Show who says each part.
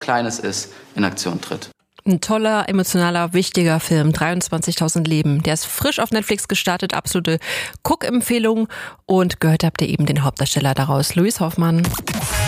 Speaker 1: klein es ist, in Aktion tritt.
Speaker 2: Ein toller, emotionaler, wichtiger Film, 23.000 Leben. Der ist frisch auf Netflix gestartet, absolute Guck-Empfehlung. Und gehört habt ihr eben den Hauptdarsteller daraus, Louis Hoffmann.